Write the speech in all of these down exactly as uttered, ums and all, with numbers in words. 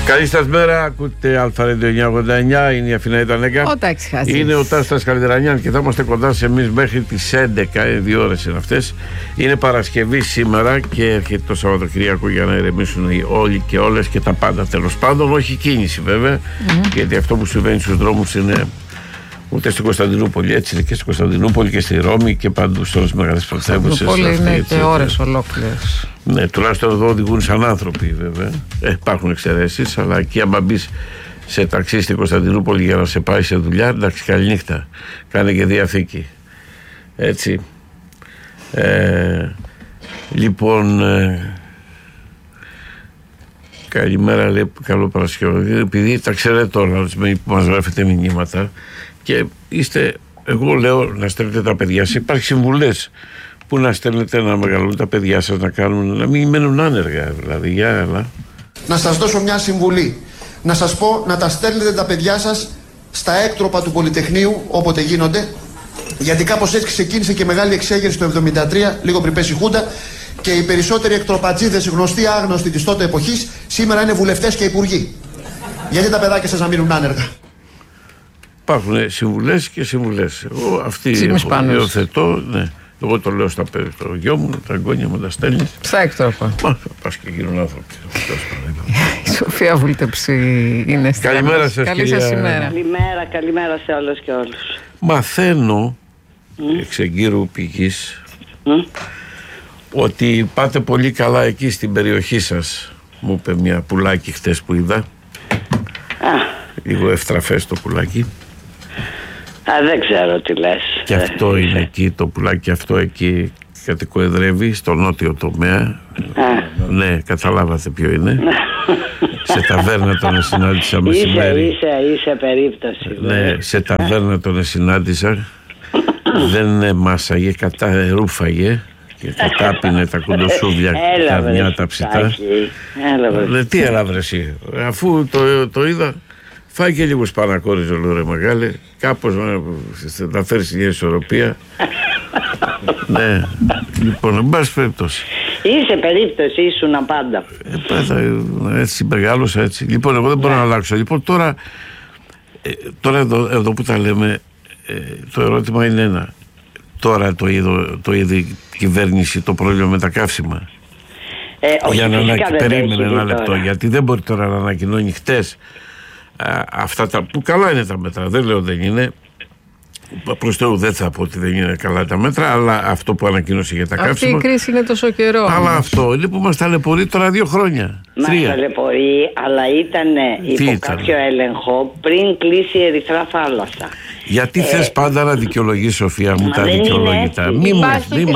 Καλή σας μέρα, ακούτε Αλφα Ρέντιο εννιακόσια ογδόντα εννιά, είναι η Αθηνά Ιτανέκα. Ο Τάκης Χάζης. Είναι ο Τάστας Καλλιδρανιάν και θα είμαστε κοντά σε εμείς μέχρι τις έντεκα, δύο ώρες είναι αυτές. Είναι Παρασκευή σήμερα και έρχεται το Σαββατοκυριακό για να ηρεμήσουν όλοι και όλες και τα πάντα, τέλος πάντων. Όχι κίνηση βέβαια, mm-hmm. γιατί αυτό που συμβαίνει στους δρόμους είναι ούτε στην Κωνσταντινούπολη, έτσι είναι και στην Κωνσταντινούπολη και στη Ρώμη και παντού σε όλες τις μεγάλες πρωτεύουσες. Πολύ είναι έτσι, και ώρες ολόκληρες. Ναι, τουλάχιστον εδώ οδηγούν σαν άνθρωποι βέβαια. Ε, υπάρχουν εξαιρέσεις, αλλά εκεί άμα μπεις σε ταξί στην Κωνσταντινούπολη για να σε πάει σε δουλειά, εντάξει, καληνύχτα. Κάνε και διαθήκη. Έτσι. Ε, λοιπόν, ε, καλημέρα, λέει, καλό Παρασκευή. Επειδή τα ξέρετε όλα, που μας γράφετε μηνύματα και είστε, εγώ λέω να στέλνετε τα παιδιά σας. Υπάρχει συμβουλές που να στέλνετε να μεγαλούν τα παιδιά σας, να κάνουν, να μην μένουν άνεργα, δηλαδή. Για έλα. Να σας δώσω μια συμβουλή. Να σας πω να τα στέλνετε τα παιδιά σας στα έκτροπα του Πολυτεχνείου, όποτε γίνονται, γιατί κάπως έτσι ξεκίνησε και μεγάλη εξέγερση το εβδομήντα τρία, λίγο πριν πέσει η Χούντα, και οι περισσότεροι εκτροπατζίδες, γνωστοί άγνωστοι της τότε εποχής, σήμερα είναι βουλευτές και υπουργοί. Γιατί τα παιδάκια σας να μείνουν άνεργα? Υπάρχουν συμβουλές και συμβουλές. Εγώ αυτή υιοθετώ, ναι. Εγώ το λέω στα παιδιά, το γιο μου, τα εγγόνια μου τα στέλνει. Στα έκτροπα. Μα θα πας και γίνουν άνθρωποι. Η Σοφία Βούλτεψη είναι στην. Καλημέρα σας, καλή κυρία. σας ημέρα. Καλημέρα, καλημέρα σε όλες και όλους. Μαθαίνω mm. εξ εγκύρου πηγής mm. ότι πάτε πολύ καλά εκεί στην περιοχή σας. Μου είπε μια πουλάκι χτες που είδα. Ah. Λίγο ευτραφές το πουλάκι. Α, δεν ξέρω τι λες. Και αυτό είναι εκεί, το πουλάκι αυτό εκεί κατοικοεδρεύει στο νότιο τομέα. Α. Ναι, καταλάβατε ποιο είναι. Σε ταβέρνα τον συνάντησα μεσημέρι. Είσαι, είσαι, είσαι περίπτωση. Ναι, σε ταβέρνα τον συνάντησα. Δεν μάσαγε, κατά ρούφαγε και κατάπινε τα κουντοσούβλια και τα αρνιά τα ψητά. Έλα, τι έλα βρε εσύ, αφού το, το είδα. Φάει και λίγο σπανακόριζο, λέω, ρε μεγάλε. Κάπως να φέρεις μια ισορροπία. Ναι. Λοιπόν, εν πάση περιπτώσει. Είσαι περίπτωση, ήσουν απάντα. Ε, έτσι μεγάλωσα έτσι. Λοιπόν, εγώ δεν μπορώ yeah. να αλλάξω. Λοιπόν, τώρα, ε, τώρα εδώ, εδώ που τα λέμε, ε, το ερώτημα είναι ένα. Τώρα το είδε, το είδε η κυβέρνηση το πρόβλημα με τα καύσιμα. Ε, όχι, για να ανακοι... περίμενε ένα λεπτό. Τώρα. Γιατί δεν μπορεί τώρα να ανακοινώνει χτες αυτά τα που καλά είναι τα μέτρα, δεν λέω δεν είναι, προς Θεού δεν θα πω ότι δεν είναι καλά τα μέτρα, αλλά αυτό που ανακοίνωσε για τα αυτή καύσιμα, αυτή η κρίση είναι τόσο καιρό, αλλά όμως. Αυτό είναι που μας ταλαιπωρεί τώρα δύο χρόνια, μας τρία. Ταλαιπωρεί, αλλά ήταν υπό ήταν? κάποιο έλεγχο πριν κλείσει η Ερυθρά Θάλασσα. Γιατί ε, θες πάντα να δικαιολογείς, Σοφία μου, τα δικαιολογητά? Μη μου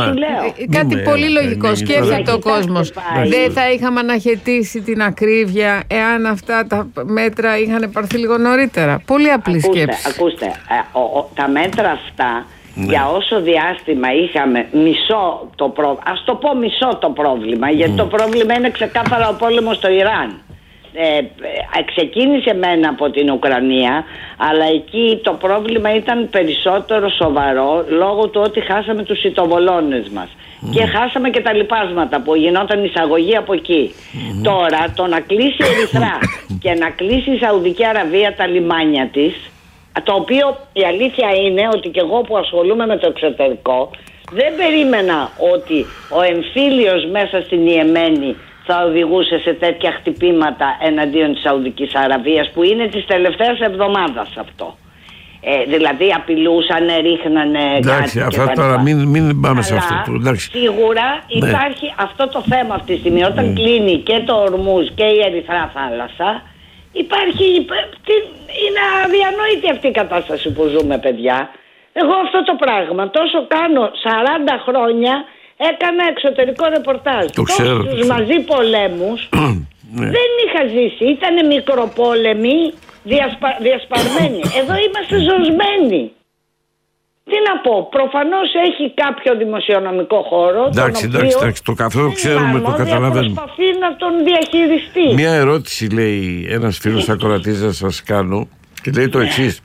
κάτι μη πολύ με, λογικό. Σκέφτεται ο κόσμος. Δεν θα είχαμε αναχαιτήσει την ακρίβεια εάν αυτά τα μέτρα είχαν πάρθει λίγο νωρίτερα? Πολύ απλή ακούστε, σκέψη. Ακούστε, ε, ο, ο, τα μέτρα αυτά, ναι. για όσο διάστημα είχαμε μισό το πρόβλημα, ας το πω μισό το πρόβλημα, γιατί mm. το πρόβλημα είναι ξεκάθαρα ο πόλεμος στο Ιράν. Ε, ξεκίνησε μένα από την Ουκρανία, αλλά εκεί το πρόβλημα ήταν περισσότερο σοβαρό λόγω του ότι χάσαμε τους σιτοβολώνες μας mm. και χάσαμε και τα λιπάσματα που γινόταν εισαγωγή από εκεί. mm. Τώρα το να κλείσει η Ερυθρά και να κλείσει η Σαουδική Αραβία τα λιμάνια της, το οποίο η αλήθεια είναι ότι και εγώ που ασχολούμαι με το εξωτερικό δεν περίμενα ότι ο εμφύλιος μέσα στην Ιεμένη θα οδηγούσε σε τέτοια χτυπήματα εναντίον της Σαουδικής Αραβίας, που είναι της τελευταίας εβδομάδας αυτό. Ε, δηλαδή απειλούσαν, ρίχνανε. Εντάξει, αυτά τώρα μην, μην πάμε σε αυτό. Εντάξει. Σίγουρα υπάρχει ναι. αυτό το θέμα αυτή τη στιγμή. Όταν ναι. κλείνει και το Ορμούζ και η Ερυθρά Θάλασσα, υπάρχει. Είναι αδιανόητη αυτή η κατάσταση που ζούμε, παιδιά. Εγώ αυτό το πράγμα τόσο κάνω σαράντα χρόνια. Έκανα εξωτερικό ρεπορτάζ. Το ξέρω. Τους μαζί πολέμους ναι. δεν είχα ζήσει. Ήτανε μικροπόλεμοι διασπα... διασπαρμένοι. Εδώ είμαστε ζωσμένοι. Τι να πω, προφανώς έχει κάποιο δημοσιονομικό χώρο. Εντάξει, εντάξει, εντάξει, το καθόλου ξέρουμε, το καταλαβαίνουμε. Προσπαθεί να τον διαχειριστεί. Μια ερώτηση λέει ένας φίλος ακροατής να σας κάνω και λέει το εξής.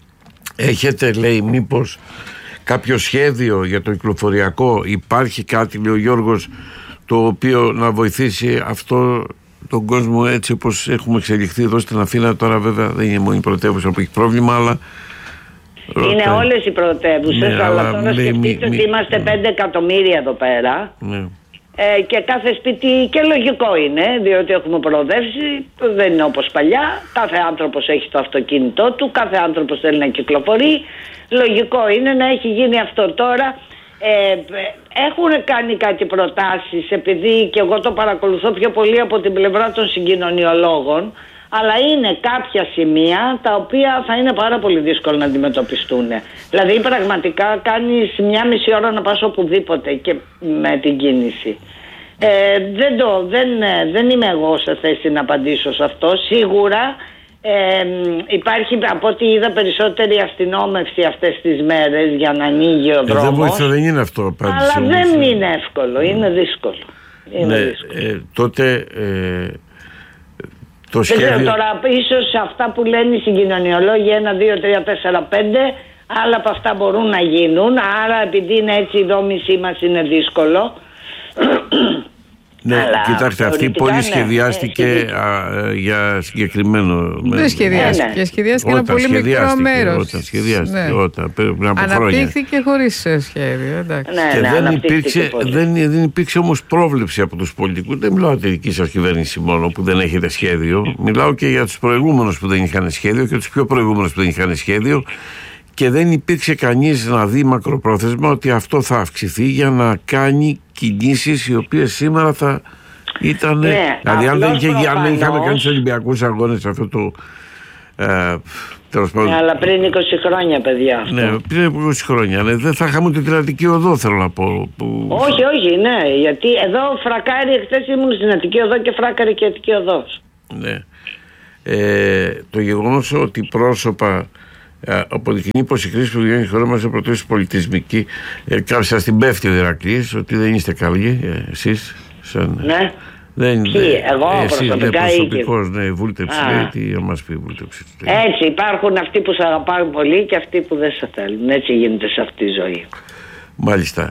Έχετε, λέει, μήπως κάποιο σχέδιο για το κυκλοφοριακό, υπάρχει κάτι, λέει ο Γιώργος, το οποίο να βοηθήσει αυτό τον κόσμο έτσι όπως έχουμε εξελιχθεί εδώ στην Αθήνα. Τώρα βέβαια δεν είναι μόνο η πρωτεύουσα που έχει πρόβλημα, αλλά είναι ρωτάει. Όλες οι πρωτεύουσες, ναι, αλλά τώρα σκεφτείτε μη, ότι μη, είμαστε ναι. πέντε εκατομμύρια εδώ πέρα, ναι. ε, και κάθε σπίτι, και λογικό είναι, διότι έχουμε προοδεύσει, δεν είναι όπως παλιά, κάθε άνθρωπος έχει το αυτοκίνητό του, κάθε άνθρωπος θέλει να κυκλοφορεί, λογικό είναι να έχει γίνει αυτό τώρα. Ε, έχουν κάνει κάτι προτάσεις, επειδή και εγώ το παρακολουθώ πιο πολύ από την πλευρά των συγκοινωνιολόγων, αλλά είναι κάποια σημεία τα οποία θα είναι πάρα πολύ δύσκολο να αντιμετωπιστούν. Δηλαδή πραγματικά κάνεις μια μισή ώρα να πας οπουδήποτε και με την κίνηση. Ε, δεν, το, δεν, δεν είμαι εγώ σε θέση να απαντήσω σε αυτό. Σίγουρα ε, υπάρχει, από ό,τι είδα, περισσότερη αστυνόμευση αυτές τις μέρες για να ανοίγει ο δρόμος. Ε, δεν βοηθά, δεν είναι αυτό απάντηση. Αλλά δεν είναι εύκολο, είναι δύσκολο. Είναι ναι, δύσκολο. Ε, τότε... Ε, Το δεν ξέρω τώρα, ίσως αυτά που λένε οι συγκοινωνιολόγοι ένα, δύο, τρία, τέσσερα, πέντε, άλλα από αυτά μπορούν να γίνουν, άρα επειδή είναι έτσι η δόμησή μας είναι δύσκολο. Ναι, αλλά κοιτάξτε, αυτή η πόλη σχεδιάστηκε ναι, α, για συγκεκριμένο... Δεν σχεδιάστηκε, ναι, ναι. σχεδιάστηκε ένα πολύ μικρό μέρος. Όταν σχεδιάστηκε, ναι. όταν, πριν από χρόνια. Αναπτύχθηκε χωρίς σχέδιο, εντάξει. Ναι, και ναι, δεν, υπήρξε, δεν, δεν υπήρξε όμως πρόβλεψη από τους πολιτικούς. Δεν μιλάω για τη δική σας κυβέρνηση μόνο που δεν έχετε σχέδιο. Μιλάω και για τους προηγούμενους που δεν είχαν σχέδιο και τους πιο προηγούμενους που δεν είχαν σχέδιο. Και δεν υπήρξε κανείς να δει μακροπρόθεσμα ότι αυτό θα αυξηθεί για να κάνει κινήσεις οι οποίες σήμερα θα ήταν... Ναι, δηλαδή αν δεν, είχε, αν δεν είχαμε κάνει τους Ολυμπιακούς Αγώνες αυτό το... Ε, τέλος πάντων, ναι, αλλά πριν είκοσι χρόνια, παιδιά, αυτό. Ναι, πριν είκοσι χρόνια. Ναι, δεν θα είχαμε την Αττική Οδό, θέλω να πω. Που... Όχι, όχι, ναι. Γιατί εδώ φρακάρει, εχθές ήμουν στην Αττική Οδό και φράκαρε και η Αττική Οδός. Ναι. Ε, το γεγονός ότι πρόσωπα... αποδεικνύει πως η κρίση που βγαίνει η χώρα μας είναι πρωτεύουσα πολιτισμική. Ε, Κάποια την πέφτει ο Ηρακλής ότι δεν είστε καλοί, ε, εσείς. Σαν... Ναι. Δεν, Ποιοι, δε, εγώ εσείς, προσωπικά ναι, προσωπικός, ναι, βούλτεψη, λέει, τι θα μας πει η βούλτεψη. Έτσι, υπάρχουν αυτοί που σε αγαπάνε πολύ και αυτοί που δεν σε θέλουν. Έτσι γίνεται σε αυτή τη ζωή. Μάλιστα.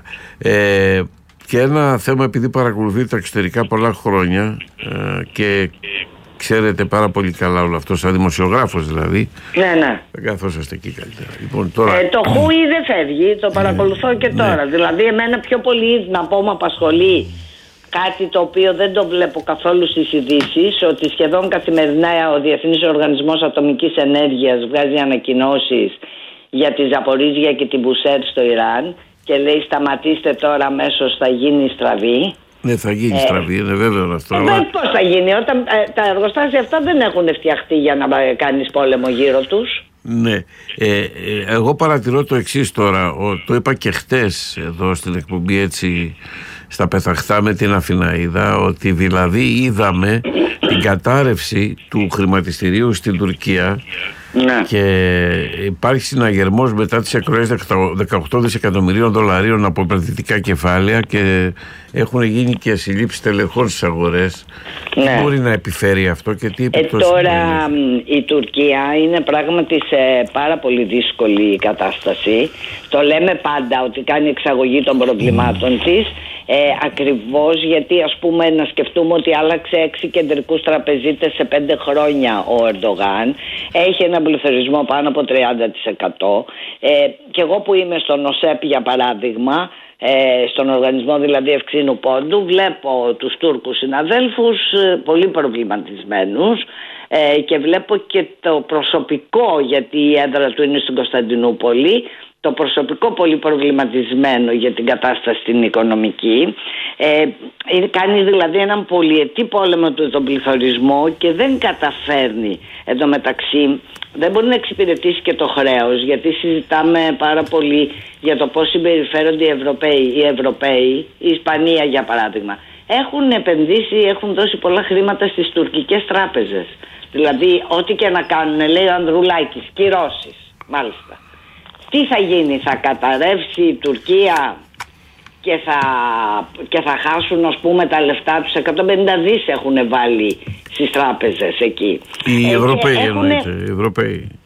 Ε, και ένα θέμα, επειδή παρακολουθείτε τα εξωτερικά πολλά χρόνια ε, και ξέρετε πάρα πολύ καλά όλο αυτό, σαν δημοσιογράφος δηλαδή. Ναι, ναι. Δεν καθόσαστε εκεί καλύτερα. Λοιπόν, τώρα... ε, το χούι δεν φεύγει, το παρακολουθώ και τώρα. Ναι. Δηλαδή, εμένα πιο πολύ να πω με απασχολεί κάτι το οποίο δεν το βλέπω καθόλου στις ειδήσεις, ότι σχεδόν καθημερινά ο Διεθνής Οργανισμός Ατομικής Ενέργειας βγάζει ανακοινώσεις για τη Ζαπορίζια και την Μπουσέρ στο Ιράν και λέει σταματήστε τώρα, αμέσως θα γίνει στραβή. Ναι, θα γίνει ε, στραβή, είναι βέβαιο αυτό. Ε, αλλά... Πώς θα γίνει, όταν ε, τα εργοστάσια αυτά δεν έχουν φτιαχτεί για να κάνεις πόλεμο γύρω τους. Ναι, ε, ε, εγώ παρατηρώ το εξής τώρα, ο, το είπα και χτες εδώ στην εκπομπή έτσι στα πεταχτά με την Αθηναίδα, ότι δηλαδή είδαμε την κατάρρευση του χρηματιστηρίου στην Τουρκία. Ναι. Και υπάρχει συναγερμός μετά τις εκροές δεκαοκτώ δισεκατομμυρίων δολαρίων από επενδυτικά κεφάλαια και έχουν γίνει και συλλήψεις τελεχών στις αγορές. Ναι. Τι μπορεί να επιφέρει αυτό και τι επιπτώσεις? Ε, τώρα η Τουρκία είναι πράγματι σε πάρα πολύ δύσκολη κατάσταση. Το λέμε πάντα ότι κάνει εξαγωγή των προβλημάτων mm. της. Ε, ακριβώς γιατί, ας πούμε, να σκεφτούμε ότι άλλαξε έξι κεντρικούς τραπεζίτες σε πέντε χρόνια ο Ερντογάν, έχει ένα πληθωρισμό πάνω από τριάντα τοις εκατό, ε, και εγώ που είμαι στον ΟΣΕΠ για παράδειγμα, ε, στον οργανισμό δηλαδή ευξήνου πόντου, βλέπω τους Τούρκους συναδέλφους ε, πολύ προβληματισμένους, ε, και βλέπω και το προσωπικό, γιατί η έδρα του είναι στην Κωνσταντινούπολη, το προσωπικό πολύ προβληματισμένο για την κατάσταση την οικονομική. Ε, κάνει δηλαδή έναν πολυετή πόλεμο του τον πληθωρισμό και δεν καταφέρνει εντωμεταξύ, δεν μπορεί να εξυπηρετήσει και το χρέος, γιατί συζητάμε πάρα πολύ για το πώς συμπεριφέρονται οι Ευρωπαίοι, οι Ευρωπαίοι, η Ισπανία για παράδειγμα. Έχουν επενδύσει, έχουν δώσει πολλά χρήματα στις τουρκικές τράπεζες. Δηλαδή ό,τι και να κάνουν, λέει ο Ανδρουλάκης, κυρώσεις, μάλιστα. Τι θα γίνει, θα καταρρεύσει η Τουρκία και θα, και θα χάσουν, ας πούμε, τα λεφτά τους? εκατόν πενήντα δις έχουν βάλει στις τράπεζες εκεί. Οι Ευρωπαίοι, έχουνε... εννοείται, οι Ευρωπαίοι.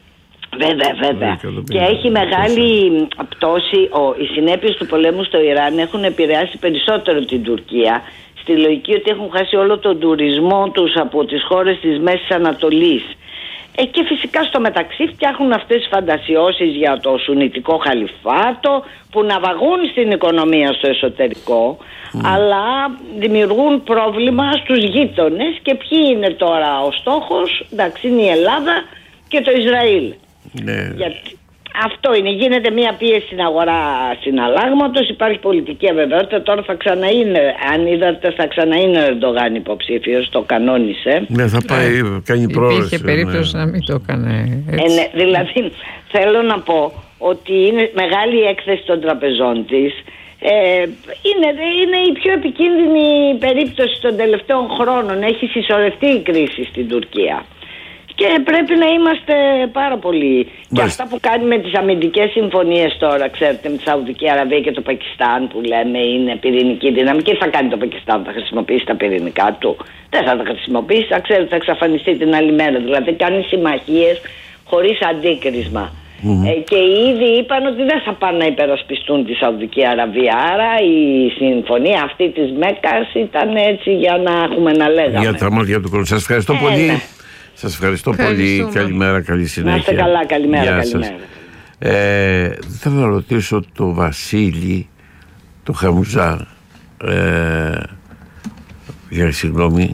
Βέβαια, βέβαια. Και έχει μεγάλη πτώση. Ο, οι συνέπειες του πολέμου στο Ιράν έχουν επηρεάσει περισσότερο την Τουρκία, στη λογική ότι έχουν χάσει όλο τον τουρισμό τους από τις χώρες της Μέσης Ανατολής. Ε, και φυσικά στο μεταξύ φτιάχνουν αυτές τις φαντασιώσεις για το σουνιτικό χαλιφάτο που ναυαγούν στην οικονομία στο εσωτερικό, mm. αλλά δημιουργούν πρόβλημα στους γείτονες. Και ποιοι είναι τώρα ο στόχος? Εντάξει, είναι η Ελλάδα και το Ισραήλ. Ναι. Γιατί αυτό είναι, γίνεται μια πίεση στην αγορά συναλλάγματος, υπάρχει πολιτική αβεβαιότητα. Τώρα θα ξαναείνε, αν είδατε, θα ξαναείνε ο Ερντογάν υποψήφιος, το κανόνισε. Ναι, θα πάει, ε, κάνει πρόοδος. Υπήρχε περίπτωση ναι. να μην το έκανε έτσι. Ε, ναι, δηλαδή θέλω να πω ότι είναι μεγάλη η έκθεση των τραπεζών της. Ε, είναι, είναι η πιο επικίνδυνη περίπτωση των τελευταίων χρόνων. Έχει συσσωρευτεί η κρίση στην Τουρκία. Και πρέπει να είμαστε πάρα πολύ. Μάλιστα. Και αυτά που κάνει με τις αμυντικές συμφωνίες τώρα, ξέρετε, με τη Σαουδική Αραβία και το Πακιστάν, που λέμε είναι πυρηνική δύναμη. Και τι θα κάνει το Πακιστάν? Θα χρησιμοποιήσει τα πυρηνικά του? Δεν θα τα χρησιμοποιήσει. Θα ξέρετε, θα εξαφανιστεί την άλλη μέρα. Δηλαδή κάνει συμμαχίες χωρίς αντίκρισμα. Mm-hmm. Ε, και οι ίδιοι είπαν ότι δεν θα πάνε να υπερασπιστούν τη Σαουδική Αραβία. Άρα η συμφωνία αυτή της Μέκκας ήταν έτσι για να έχουμε να λέγαμε. Για τα μάτια του κόσμου. Σας ευχαριστώ ε, πολύ. Ναι. Σας ευχαριστώ πολύ. Καλημέρα, καλή συνέχεια. Να είστε καλά, καλημέρα. καλημέρα. Ε, θέλω να ρωτήσω το Βασίλη, το Χαμουζά, ε, για συγγνώμη,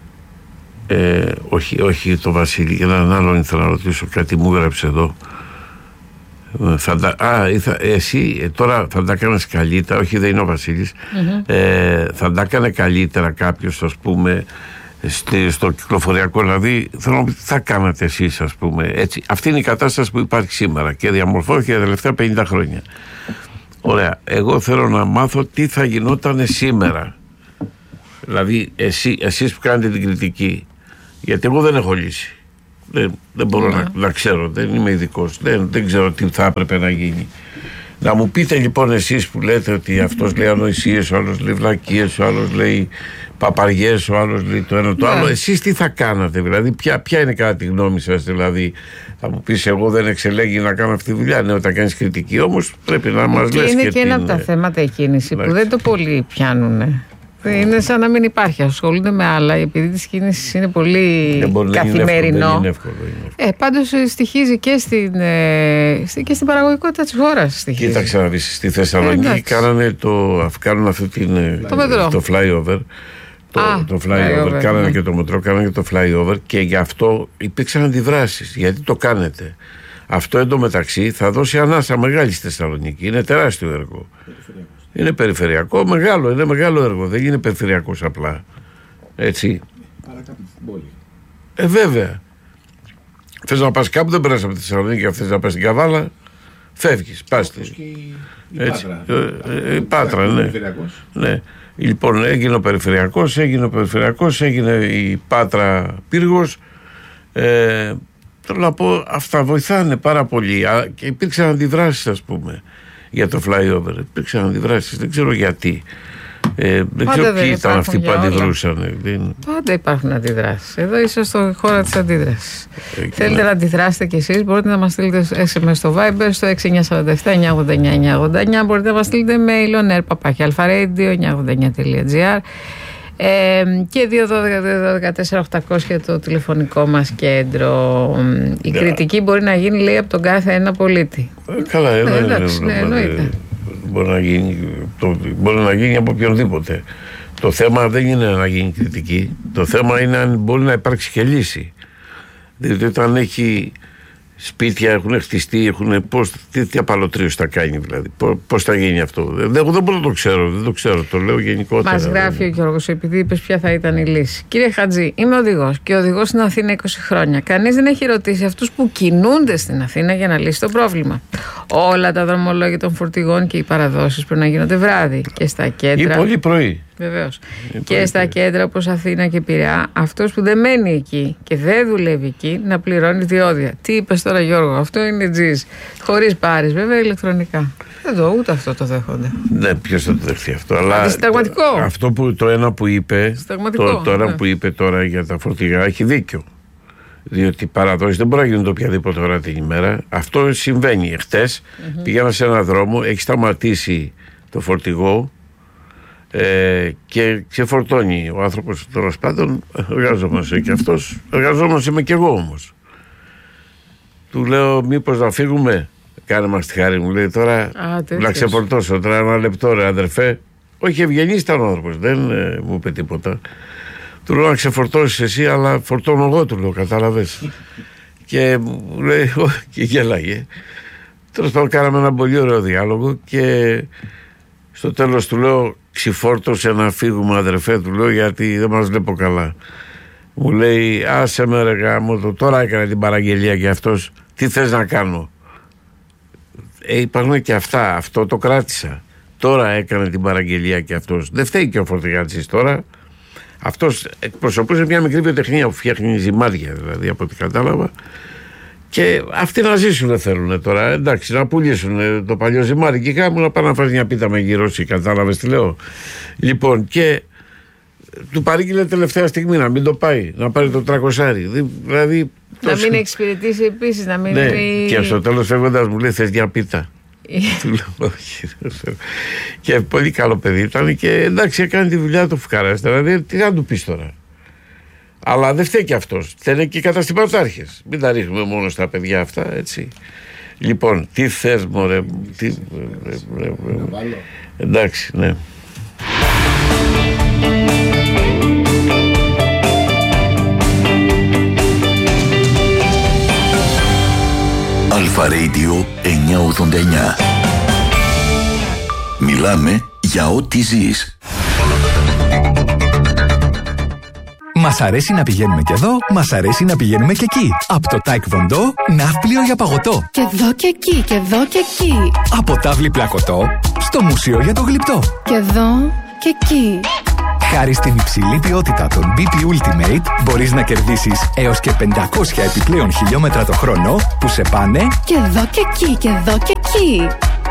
ε, όχι, όχι το Βασίλη, για έναν άλλον ήθελα να ρωτήσω, κάτι μου έγραψε εδώ. Θα τα, α, ήθα, εσύ τώρα θα τα κάνεις καλύτερα, όχι δεν είναι ο Βασίλης, mm-hmm. ε, θα τα έκανε καλύτερα κάποιος, ας πούμε, στο κυκλοφοριακό, δηλαδή θέλω να πει τι θα κάνατε εσείς, ας πούμε, έτσι. Αυτή είναι η κατάσταση που υπάρχει σήμερα και διαμορφώθηκε τα τελευταία πενήντα χρόνια. Ωραία, εγώ θέλω να μάθω τι θα γινόταν σήμερα, δηλαδή εσύ, εσείς που κάνετε την κριτική, γιατί εγώ δεν έχω λύση, δεν, δεν μπορώ yeah. να, να ξέρω, δεν είμαι ειδικός, δεν, δεν ξέρω τι θα έπρεπε να γίνει. Να μου πείτε λοιπόν εσείς που λέτε ότι αυτός λέει ανοησίες, ο άλλος λέει βλακίες, ο άλλος λέει παπαριές, ο άλλος λέει το ένα το άλλο. Yeah. Εσείς τι θα κάνατε, δηλαδή, ποια, ποια είναι κατά τη γνώμη σας, δηλαδή, θα μου πεις εγώ δεν εξελέγει να κάνω αυτή τη δουλειά. Ναι, όταν κάνεις κριτική όμως πρέπει να μας και λες. Είναι και, και ένα την... από τα θέματα η κίνηση που δεν το πολύ πιάνουνε. Είναι σαν να μην υπάρχει, ασχολούνται με άλλα, επειδή τη κίνηση είναι πολύ καθημερινό. Είναι εύκολο, είναι εύκολο. Ε, πάντως στοιχίζει και στην, ε, και στην παραγωγικότητα της χώρας. Κοίταξε να δεις, στη Θεσσαλονίκη ε, κάνανε το, κάνουν αυτή την, το, το flyover. Το, Α, το flyover, flyover κάνανε ναι. και το μετρό, κάνανε και το flyover και γι' αυτό υπήρξαν αντιδράσεις. Γιατί το κάνετε? Αυτό εντωμεταξύ θα δώσει ανάσα μεγάλη στη Θεσσαλονίκη. Είναι τεράστιο έργο. Είναι περιφερειακό, μεγάλο, είναι μεγάλο έργο. Δεν είναι περιφερειακός απλά. Έτσι. Παρακάτω στην πόλη. Ε, βέβαια. Θες να πας κάπου, δεν περάσεις από τη Θεσσαλονίκη, θες να πας στην Καβάλα, φεύγεις, πας. Και η, η Έτσι. Πάτρα. Ε, ε, η Πάτρα, ναι. ναι. Λοιπόν, έγινε ο περιφερειακός, έγινε ο περιφερειακός, έγινε η Πάτρα Πύργος. Ε, θέλω να πω, αυτά βοηθάνε πάρα πολύ. Και υπήρξαν αντιδράσεις, ας πούμε, για το flyover. Υπήρξαν αντιδράσεις, δεν ξέρω γιατί. Ε, δεν Πάντα ξέρω δεν ποιοι ήταν αυτοί που αντιδρούσαν. Πάντα υπάρχουν αντιδράσεις. Εδώ είσαι στο χώρο της αντίδρασης. Ε, Θέλετε να αντιδράσετε κι εσείς, μπορείτε να μας στείλετε ες εμ ες στο Viber στο έξι εννιά τέσσερα επτά εννιά ογδόντα εννιά εννιά ογδόντα εννιά. Μπορείτε να μας στείλετε mail on air παπάκι αλφαρέιντιο εννιά ογδόντα εννιά τελεία τζι άρ. Ε, και δύο δώδεκα δύο δώδεκα τέσσερα οκτακόσια το τηλεφωνικό μας κέντρο. Η yeah. κριτική μπορεί να γίνει, λέει, από τον κάθε ένα πολίτη. Ε, καλά, ε, ε, εντάξει, ναι, εννοείται. Μπορεί να γίνει, το, μπορεί να γίνει από οποιονδήποτε. Το θέμα δεν είναι να γίνει κριτική. Το θέμα είναι αν μπορεί να υπάρξει και λύση. Δηλαδή όταν έχει σπίτια, έχουν χτιστεί, έχουν, πώς, τι, τι απαλωτρίωση θα κάνει, δηλαδή, πώς, πώς θα γίνει αυτό. Δεν, δεν μπορώ να το ξέρω, δεν το ξέρω, το λέω γενικότερα. Μας γράφει δηλαδή ο Γιώργος, επειδή είπες ποια θα ήταν η λύση. Κύριε Χατζή, είμαι οδηγός και οδηγός στην Αθήνα είκοσι χρόνια. Κανείς δεν έχει ρωτήσει αυτούς που κινούνται στην Αθήνα για να λύσει το πρόβλημα. Όλα τα δρομολόγια των φορτηγών και οι παραδόσεις πρέπει να γίνονται βράδυ και στα κέντρα. Ή πολύ πρωί. Βεβαίως. Και στα κέντρα όπως Αθήνα και Πειραιά, αυτός που δεν μένει εκεί και δεν δουλεύει εκεί να πληρώνει διόδια. Τι είπες τώρα, Γιώργο, αυτό είναι τζιζ. Χωρίς πάρεις, βέβαια, ηλεκτρονικά. Εδώ ούτε αυτό το δέχονται. Ναι, ποιος θα το δεχτεί αυτό. Αλλά συνταγματικό. Αυτό που το ένα που είπε, το, το ένα ναι. που είπε τώρα για τα φορτηγά έχει δίκιο. Διότι παραδόσεις δεν μπορεί να γίνονται οποιαδήποτε ώρα την ημέρα. Αυτό συμβαίνει. Χτες mm-hmm. πήγαινα σε έναν δρόμο, έχει σταματήσει το φορτηγό ε, και ξεφορτώνει ο άνθρωπος. Τέλος πάντων, εργαζόμαστε και αυτός, εργαζόμαστε είμαι και εγώ όμως. Του λέω, μήπως να φύγουμε? Κάνε μας τη χάρη, μου λέει τώρα. Α, να ξεφορτώσω τώρα ένα λεπτό, ρε αδερφέ. Όχι, ευγενής ήταν ο άνθρωπος, δεν ε, μου είπε τίποτα. Του λέω να ξεφορτώσεις εσύ, αλλά φορτώνω εγώ, του λέω, κατάλαβες. Και μου λέει, και γέλαγε. Τέλος πάντων, κάναμε ένα πολύ ωραίο διάλογο και στο τέλος του λέω, ξεφόρτωσε να φύγουμε, αδερφέ, του λέω, γιατί δεν μας βλέπω καλά. Μου λέει, άσε με ρε γάμο, τώρα έκανε την παραγγελία και αυτός, τι θες να κάνω? Ε, υπάρχουν και αυτά, αυτό το κράτησα. Τώρα έκανε την παραγγελία και αυτός. Δεν φταίει και ο φορτηγάτης τώρα. Αυτός εκπροσωπούσε μια μικρή βιοτεχνία που φτιάχνει ζυμάρια, δηλαδή, από ό,τι κατάλαβα. Και αυτοί να ζήσουν θέλουν τώρα. Εντάξει, να πουλήσουν το παλιό ζυμάρι και κάπου να πάνε να φας μια πίτα με γυρώσει. Κατάλαβες τι λέω? Λοιπόν, και του παρήγγειλε τελευταία στιγμή να μην το πάει, να πάρει το τρακοσάρι. Δηλαδή. Να μην εξυπηρετήσει επίσης, να μην. Ναι, μην... και στο τέλος φεύγοντας μου λέει, θες μια πίτα? Του λέω όχι. Και πολύ καλό παιδί ήταν και εντάξει, έκανε τη δουλειά του φουκαράς. Δηλαδή, τι να του πεις τώρα? Αλλά δεν φταίει και αυτός. Φταίνε και οι καταστηματάρχες. Μην τα ρίχνουμε μόνο στα παιδιά αυτά, έτσι. Λοιπόν, τι θες μωρέ? Τι... Εντάξει, ναι. Αλφα Radio εννιακόσια ογδόντα εννιά. Μιλάμε για ό,τι ζεις. Μας αρέσει να πηγαίνουμε και εδώ, μας αρέσει να πηγαίνουμε και εκεί. Από το Taekwondo, ναύπλιο για παγωτό. Και εδώ και εκεί, και εδώ και εκεί. Από τάβλη πλακωτό, στο μουσείο για το γλυπτό. Και εδώ και εκεί. Χάρη στην υψηλή ποιότητα των μπι πι Ultimate, μπορείς να κερδίσεις έως και πεντακόσια επιπλέον χιλιόμετρα το χρόνο που σε πάνε και εδώ και εκεί, και εδώ και εκεί.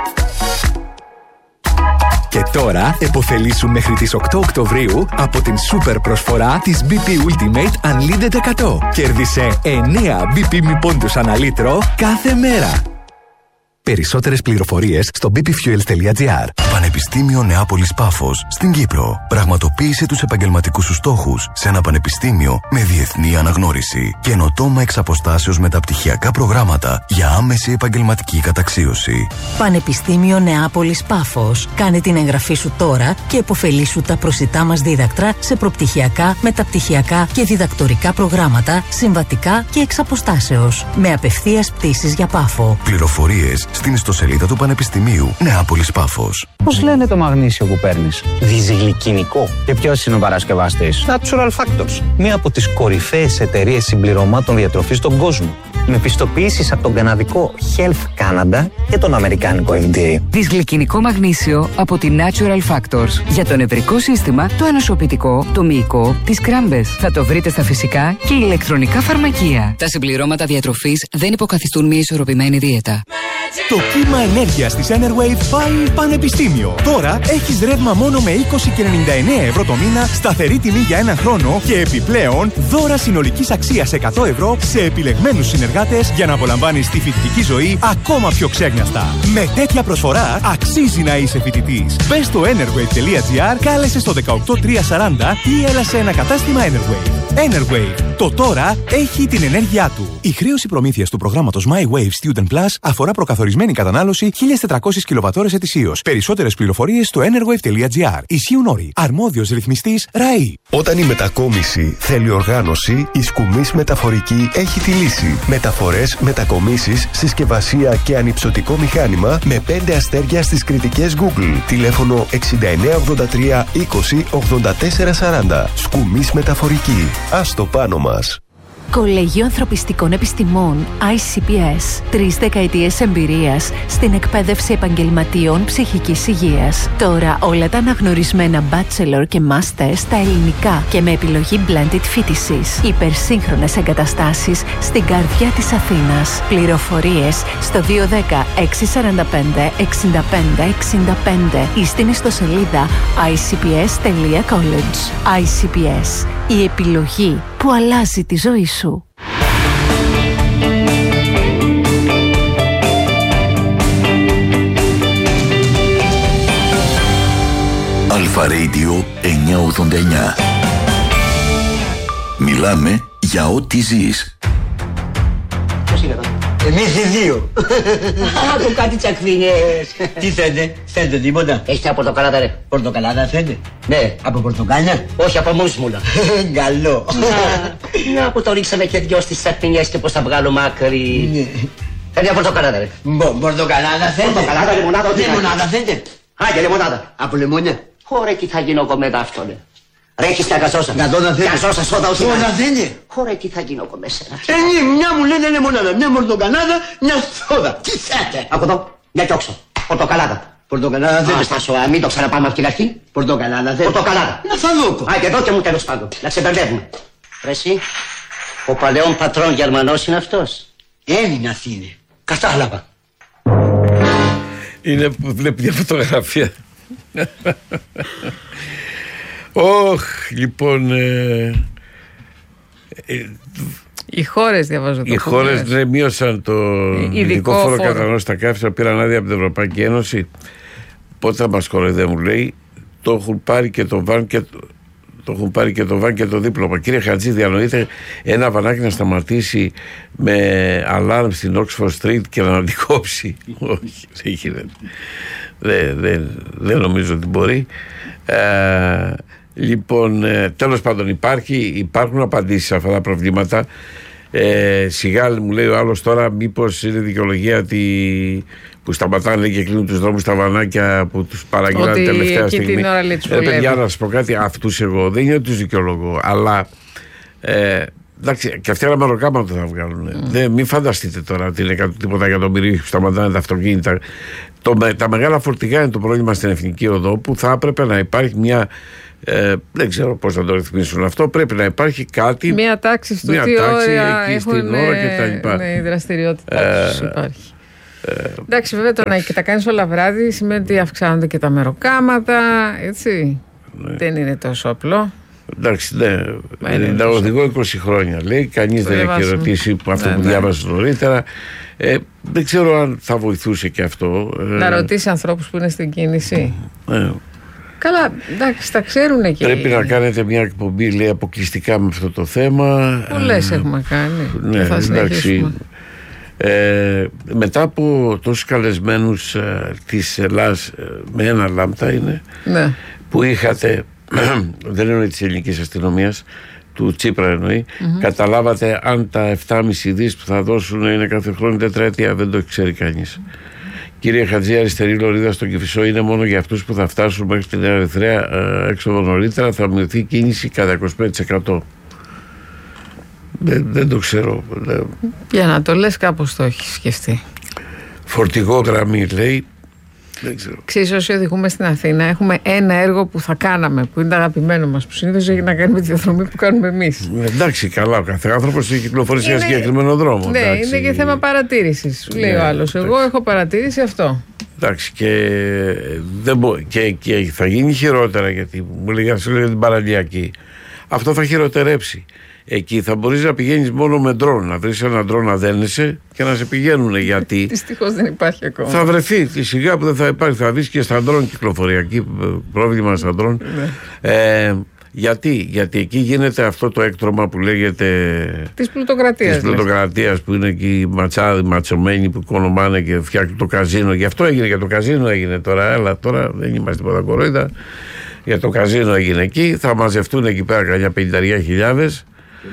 Και τώρα επωφελήσου μέχρι τις οκτώ Οκτωβρίου από την σούπερ προσφορά της μπι πι Ultimate Unlimited εκατό. Κέρδισε εννέα μπι πι μη πόντους ανά λίτρο κάθε μέρα. Περισσότερες πληροφορίες στο μπι πι fuels τελεία τζι άρ. Πανεπιστήμιο Νεάπολης Πάφος στην Κύπρο. Πραγματοποίησε τους επαγγελματικούς σου στόχους σε ένα πανεπιστήμιο με διεθνή αναγνώριση. Καινοτόμα εξ αποστάσεως μεταπτυχιακά προγράμματα για άμεση επαγγελματική καταξίωση. Πανεπιστήμιο Νεάπολης Πάφος. Κάνε την εγγραφή σου τώρα και επωφελήσου τα προσιτά μας δίδακτρα σε προπτυχιακά, μεταπτυχιακά και διδακτορικά προγράμματα, συμβατικά και εξ αποστάσεως. Με απευθείας πτήσεις για Πάφο. Πληροφορίες στην ιστοσελίδα του Πανεπιστημίου Νεάπολης Πάφος. Πώς λένε το μαγνήσιο που παίρνεις? Διζυγλικινικό. Και ποιος είναι ο παρασκευαστής? Natural Factors. Μία από τις κορυφαίες εταιρείες συμπληρωμάτων διατροφής στον κόσμο. Με πιστοποιήσεις από τον καναδικό Health Canada και τον αμερικάνικο εφ ντι έι. Δυσγλυκινικό μαγνήσιο από τη Natural Factors. Για το νευρικό σύστημα, το ανοσοποιητικό, το μυϊκό, τις κράμπες. Θα το βρείτε στα φυσικά και ηλεκτρονικά φαρμακεία. Τα συμπληρώματα διατροφής δεν υποκαθιστούν μια ισορροπημένη δίαιτα. Το κύμα ενέργειας της Enerwave πάει πανεπιστήμιο. Τώρα έχεις ρεύμα μόνο με είκοσι και ενενήντα εννέα ευρώ το μήνα, σταθερή τιμή για ένα χρόνο και επιπλέον δώρα συνολικής αξίας εκατό ευρώ σε επιλεγμένους συνεργάτες για να απολαμβάνεις τη φοιτητική ζωή ακόμα πιο ξέγνιαστα. Με τέτοια προσφορά αξίζει να είσαι φοιτητής. Μπες στο enerwave τελεία τζι άρ, κάλεσε στο δεκαοκτώ τριακόσια σαράντα ή έλα σε ένα κατάστημα Enerwave. Enerwave. Το τώρα έχει την ενέργειά του. Η χρέωση προμήθειας του προγράμματος My Wave Student Plus αφορά προκαθορισμένη κατανάλωση χίλιες τετρακόσιες κιλοβατόρες ετησίως. Περισσότερες πληροφορίες στο enerwave τελεία τζι άρ. Ισχύουν όροι. Αρμόδιος ρυθμιστής ΡΑΗ. Όταν η μετακόμιση θέλει οργάνωση, η Σκουμής Μεταφορική έχει τη λύση. Μεταφορές, μετακομίσεις, συσκευασία και ανυψωτικό μηχάνημα με πέντε αστέρια στις κριτικές Google. Τηλέφωνο εξήντα εννέα ογδόντα τρία είκοσι ογδόντα τέσσερα σαράντα. Σκουμής Μεταφορική. Ας το πάνω μας. Κολέγιο Ανθρωπιστικών Επιστημών άι σι πι ες. Τρεις δεκαετίες εμπειρίας στην εκπαίδευση επαγγελματιών ψυχικής υγείας. Τώρα όλα τα αναγνωρισμένα bachelor και master στα ελληνικά και με επιλογή blended φοιτησης. Υπερσύγχρονες εγκαταστάσεις στην καρδιά της Αθήνας. Πληροφορίες στο δύο ένα μηδέν έξι τέσσερα πέντε εξήντα πέντε εξήντα πέντε ή στην ιστοσελίδα άι σι πι ες τελεία college. άι σι πι ες. Η επιλογή που αλλάζει τη ζωή σου. Αλφα Radio εννιακόσια ογδόντα εννιά. Μιλάμε για ό,τι ζεις. Πώς είναι εδώ? Εμείς οι δύο. Άκου κάτι τσακβίνες. Τι θέλετε? Θέλετε τίποτα? Έχεις μια πορτοκαλάδα ρε? Πορτοκαλάδα θέλετε? Ναι. Από πορτοκάλια? Όχι, από μουσμούλα. Καλό. Να, να που το ρίξαμε και δυο στις τσακβίνες και πώς θα βγάλω μάκρυ. Θέλει μια πορτοκαλάδα ρε? Πορτοκαλάδα θέλετε? Πορτοκαλάδα, λεμονάδα, ό,τι λεμονάδα θέλετε? Άγια λεμονάδα. Από λεμόνια? Ωραία, τι θα γίνω εγώ μετά αυτό ρε? Ρε, έχεις τα γαζόσα. Γαζόσα, σόδα, ό,τι να θέλει. Ωραία, τι θα γίνω εγώ μέσα. Ε, μια μου λένε λεμονάδα, μια πορτοκαλάδα, μια σόδα. Τι θέλετε? Από εδώ, μια κι όξο. Πορτοκαλάδα. Πορτοκαλάδα θέλετε? Άστασο, μην το ξαναπάμε από την αρχή. Πορτοκαλάδα θέλετε? Πορτοκαλάδα. Να θα δω. Α, και εδώ και μου τέλος πάντων. Να ξεμπερδεύουμε. Ρε εσύ, ο παλαιόν πατρόν Γερμανός είναι αυτός? Έλληνας είναι. Κατάλαβα. Είναι που βλέπει μια φωτογραφία. Όχ, λοιπόν. Ε, ε, οι χώρες διαβάζω το. Οι χώρες ναι, μείωσαν το ειδικό φόρο κατανάλωσης στα καύσιμα, πήραν άδεια από την Ευρωπαϊκή Ένωση. Πότε θα μας κοροϊδεύουν, μου λέει, το έχουν πάρει και το βαν και το. Το έχουν πάρει και το βαν και το δίπλωμα. Κύριε Χατζή, διανοείται ένα βανάκι να σταματήσει με αλάρμ στην Oxford Street και να αντικόψει? Όχι, δεν γίνεται. Δεν, δεν, δεν νομίζω ότι μπορεί. Ε, λοιπόν, ε, τέλος πάντων υπάρχει, υπάρχουν απαντήσεις σε αυτά τα προβλήματα. Ε, σιγά μου λέει ο άλλος τώρα, μήπως είναι δικαιολογία ότι που σταματάνε λέει, και κλείνουν τους δρόμους στα βανάκια που τους παραγγείλαν τελευταία στιγμή. Ε, παιδιά, να σας πω κάτι, αυτούς εγώ δεν είναι ότι τους δικαιολογώ, αλλά ε, εντάξει, και αυτοί ένα μεροκάματο θα βγάλουν. Mm. Δεν, μην φανταστείτε τώρα ότι είναι κάτι τίποτα εκατομμυρίου που σταματάνε τα αυτοκίνητα. Το, τα μεγάλα φορτηγά είναι το πρόβλημα στην Εθνική Οδό, που θα έπρεπε να υπάρχει μια. Ε, δεν ξέρω πώς θα το ρυθμίσουν αυτό. Πρέπει να υπάρχει κάτι. Μια τάξη στο μια τι τάξη ώρα εκεί έχουν, στην ώρα και τα λοιπά. Ναι, η δραστηριότητά τους ε, υπάρχει. Ε, εντάξει, βέβαια το να και τα κάνεις όλα βράδυ σημαίνει ότι αυξάνονται και τα μεροκάματα. Έτσι. Ναι. Δεν είναι τόσο απλό. Εντάξει, ναι. Να οδηγώ είκοσι χρόνια λέει. Κανείς δεν έχει ρωτήσει αυτό ναι, που ναι. διάβασε νωρίτερα. Ε, δεν ξέρω αν θα βοηθούσε και αυτό. Να ε, ρωτήσει ανθρώπους που είναι στην κίνηση. Ε, Καλά, εντάξει, τα ξέρουν εκεί. Πρέπει να κάνετε μια εκπομπή, λέει, αποκλειστικά με αυτό το θέμα. Πολλές ε, έχουμε κάνει. Ναι, θα εντάξει. Ε, μετά από τόσους καλεσμένους ε, της Ελλάς, ε, με ένα λάμπτα είναι, ναι. που είχατε, δεν εννοεί της ελληνικής αστυνομίας, του Τσίπρα εννοεί, mm-hmm. καταλάβατε αν τα επτά κόμμα πέντε δις που θα δώσουν είναι κάθε χρόνο τετραετία, δεν το ξέρει κανείς. Κύριε Χατζή, αριστερή λωρίδα στον Κηφισό είναι μόνο για αυτούς που θα φτάσουν μέχρι την Ερυθρέα ε, έξοδο νωρίτερα, θα μειωθεί η κίνηση κατά είκοσι πέντε τοις εκατό. Δεν, δεν το ξέρω. Για να το λες κάπως το έχει σκεφτεί. Φορτηγό γραμμή λέει. Δεν ξέρω. Ξέρεις, όσοι οδηγούμε στην Αθήνα έχουμε ένα έργο που θα κάναμε, που είναι το αγαπημένο μας, που συνήθως έχει να κάνει με τη διαδρομή που κάνουμε εμείς. Εντάξει, καλά, ο κάθε άνθρωπος έχει κυκλοφορήσει σε ένα συγκεκριμένο δρόμο. Ναι, εντάξει. Είναι και θέμα παρατήρησης. Σου λέει ναι, ο άλλος. Εγώ εντάξει. έχω παρατήρηση αυτό. Εντάξει, και, δεν μπο... και, και θα γίνει χειρότερα, γιατί μου λέει για την παραλιακή. Αυτό θα χειροτερέψει. Εκεί θα μπορείς να πηγαίνεις μόνο με ντρόν, να βρεις ένα ντρόν να δένεσαι και να σε πηγαίνουν, γιατί δυστυχώς δεν υπάρχει ακόμα. Θα βρεθεί τη σιγά που δεν θα υπάρχει, θα βρεις και στα ντρόν κυκλοφοριακή πρόβλημα στα ντρόν. Ναι. Ε, γιατί, γιατί εκεί γίνεται αυτό το έκτρωμα που λέγεται της πλουτοκρατίας, της πλουτοκρατίας που είναι εκεί οι ματσάδοι, ματσωμένοι που οικονομάνε και φτιάχνουν το καζίνο. Γι' αυτό έγινε, για το καζίνο έγινε τώρα. Έλα, τώρα δεν είμαστε τίποτα κορόιδα. Για το καζίνο έγινε εκεί. Θα μαζευτούν εκεί πέρα καμιά πενήντα χιλιάδες.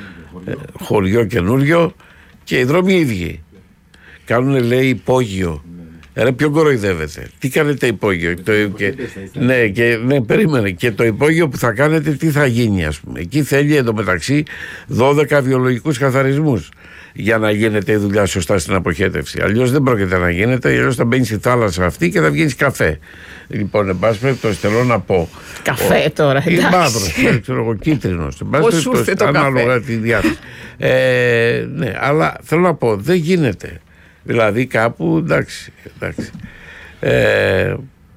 Χωριό καινούριο και οι δρόμοι ίδιοι. Κάνουνε, λέει, υπόγειο. Ρε, ποιο κοροϊδεύετε? Τι κάνετε υπόγειο? Το, και, ναι, και, ναι, περίμενε. Και το υπόγειο που θα κάνετε, τι θα γίνει, ας πούμε? Εκεί θέλει εντωμεταξύ δώδεκα βιολογικούς καθαρισμούς για να γίνεται η δουλειά σωστά στην αποχέτευση. Αλλιώς δεν πρόκειται να γίνεται, αλλιώς θα μπαίνεις στη θάλασσα αυτή και θα βγαίνεις καφέ. Λοιπόν, εν πάση περιπτώσει, θέλω να πω. Καφέ ο, τώρα, εντάξει. Ή μαύρο, ξέρω εγώ, κίτρινος. Πώς σου ήρθε το καφέ? Ανάλογα τη διάθεση. ε, ναι, αλλά θέλω να πω, δεν γίνεται. Δηλαδή κάπου, εντάξει, εντάξει. Ε,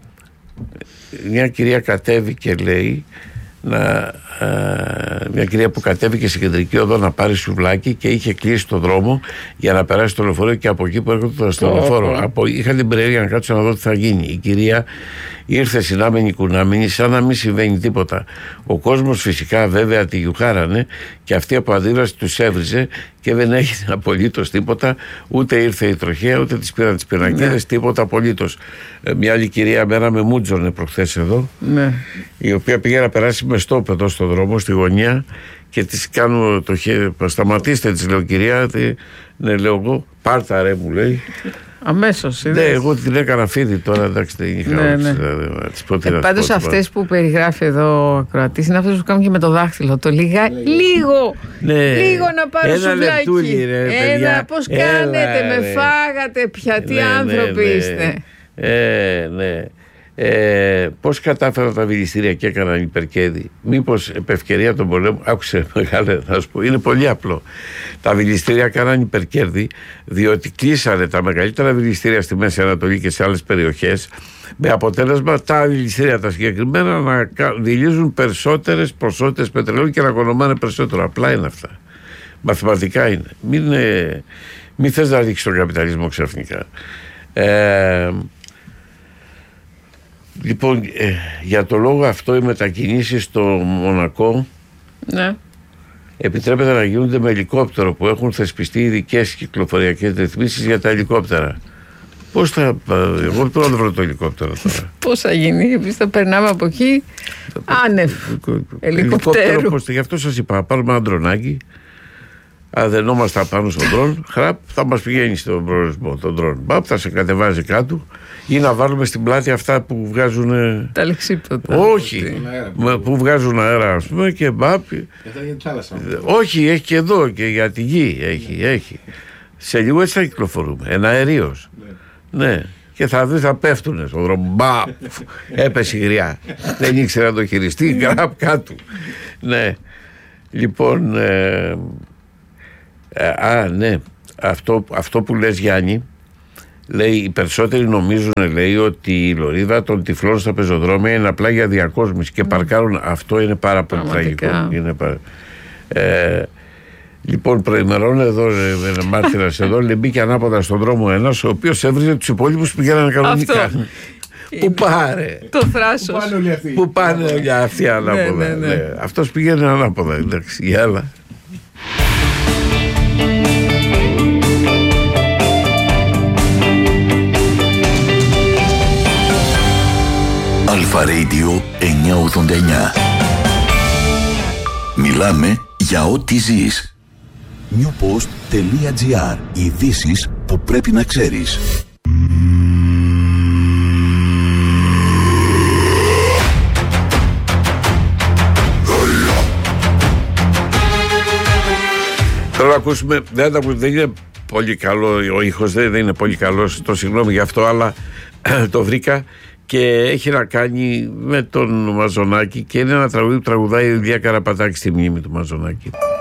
μια κυρία κατέβηκε, λέει, να, ε, μια κυρία που κατέβηκε στην κεντρική οδό να πάρει σουβλάκι και είχε κλείσει το δρόμο για να περάσει το λεωφορείο, και από εκεί που έρχονται το λεωφορείο, oh, oh. είχα την περιέργεια να κάτσω να δω τι θα γίνει. Η κυρία ήρθε συνάμενη κουνάμενη, σαν να μην συμβαίνει τίποτα. Ο κόσμος φυσικά βέβαια τη γιουχάρανε και αυτή από αντίδραση τους έβριζε και δεν έγινε απολύτως τίποτα, ούτε ήρθε η τροχέα, ούτε τις πήραν τις πινακίδες, ναι. τίποτα απολύτως. Ε, μια άλλη κυρία μέρα με μούτζωνε προχθές εδώ, ναι. η οποία πήγε να περάσει με στόπ εδώ στον δρόμο, στη γωνία, και της κάνω το χέρι, σταματήστε, της λέω, κυρία, τι, ναι, λέω εγώ, πάρτα ρε, μου λέει. Αμέσως. Ναι, εγώ την έκανα φίδι τώρα, εντάξει, δεν είχα ναι, ναι. ε, Πάντως αυτές που περιγράφει εδώ ο ακροατής είναι αυτές που κάνουν και με το δάχτυλο. Το λίγα, λίγο, ναι. λίγο να πάρω ένα σουβλάκι. Λεπτούλι, ρε, παιδιά. Ένα, πώς κάνετε, έλα, με ρε. Φάγατε πια, τι ναι, άνθρωποι ναι, ναι. είστε. Ε, ναι. Ε, πώς κατάφεραν τα δηληστήρια και έκαναν υπερκέδη? Μήπως επ' ευκαιρία των πολέμων? Άκουσε μεγάλε, θα σου πω, είναι πολύ απλό. Τα δηληστήρια έκαναν υπερκέρδη διότι κλείσανε τα μεγαλύτερα δηληστήρια στη Μέση Ανατολή και σε άλλες περιοχές, με αποτέλεσμα τα δηληστήρια τα συγκεκριμένα να δηλίζουν περισσότερες ποσότητες πετρελαίου και να οικονομάνε περισσότερο. Απλά είναι αυτά. Μαθηματικά είναι. Μην, ε, μην θες να ρίξεις τον καπιταλισμό ξαφνικά. Ε, Λοιπόν, ε, για το λόγο αυτό οι μετακινήσεις στο Μονακό, ναι, επιτρέπεται να γίνονται με ελικόπτερο, που έχουν θεσπιστεί ειδικές κυκλοφοριακές ρυθμίσεις για τα ελικόπτερα. Πώς θα... Εγώ τώρα δεν βρω το ελικόπτερο τώρα. Πώς θα γίνει? Εμείς θα περνάμε από εκεί άνευ ελικόπτερου. Γι' αυτό σας είπα, πάρουμε ένα ντρονάκι, αδενόμαστε πάνω στον ντρόν, χραπ, θα μας πηγαίνει στον προορισμό τον ντρόν. Μπαπ, θα σε κατεβάζει κάτω, ή να βάλουμε στην πλάτη αυτά που βγάζουν. Τα λεξίπτωτα. Όχι, που βγάζουν αέρα, ας πούμε, και μπαπ. Όχι, έχει και εδώ και για τη γη. Έχει, έχει. Σε λίγο έτσι θα κυκλοφορούμε. Ένα αερίος. Ναι. ναι. Και θα δει, θα πέφτουνε στον δρόμο. Μπαπ, έπεσε η γριά. Δεν ήξερα να το χειριστεί, γραπ κάτω. Ναι. Λοιπόν. Ε, Α, ναι. Αυτό, αυτό που λες, Γιάννη, λέει, οι περισσότεροι νομίζουν, λέει, ότι η λωρίδα των τυφλών στα πεζοδρόμια είναι απλά για διακόσμηση και mm. παρκάρουν. Αυτό είναι πάρα πολύ τραγικό. Είναι πάρα... ε, λοιπόν, προημερών εδώ, ένα μάρτυρας εδώ, λέει, μπήκε ανάποδα στον δρόμο ένας, ο οποίος έβριζε τους υπόλοιπους που πηγαίνανε κανονικά. Πού πάρε. Το θράσος. Πού πάνε όλοι αυτοί ανάποδα. ναι, ναι, ναι. Ναι. Αυτός πήγαινε ανάποδα. Εντάξει, για άλλα. Αλφα Radio εννιακόσια ογδόντα εννιά. Μιλάμε για ό,τι ζεις. newpost.gr. Ειδήσεις που πρέπει να ξέρεις. Θέλω να ακούσουμε, δεν, δεν είναι πολύ καλό, ο ήχος δεν, δεν είναι πολύ καλός, το συγγνώμη γι' αυτό, αλλά το βρήκα. Και έχει να κάνει με τον Μαζονάκη και είναι ένα τραγούδι που τραγουδάει η Ηλία Καραπατάκη στη μνήμη του Μαζονάκη.